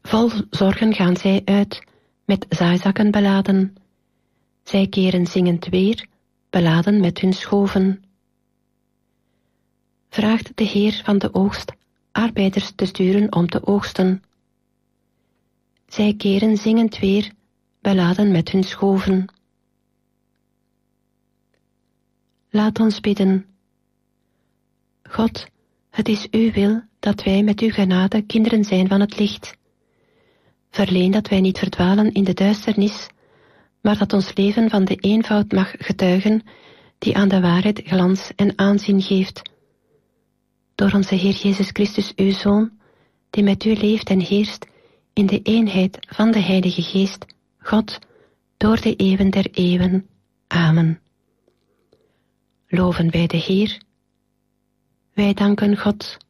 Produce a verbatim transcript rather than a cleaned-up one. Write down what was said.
Vol zorgen gaan zij uit, met zaaizakken beladen. Zij keren zingend weer, beladen met hun schoven. Vraagt de Heer van de oogst arbeiders te sturen om te oogsten. Zij keren zingend weer, beladen met hun schoven. Laat ons bidden. God, het is uw wil dat wij met uw genade kinderen zijn van het licht. Verleen dat wij niet verdwalen in de duisternis, maar dat ons leven van de eenvoud mag getuigen die aan de waarheid glans en aanzien geeft. Door onze Heer Jezus Christus, uw Zoon, die met u leeft en heerst in de eenheid van de Heilige Geest, God, door de eeuwen der eeuwen. Amen. Loven wij de Heer. Wij danken God.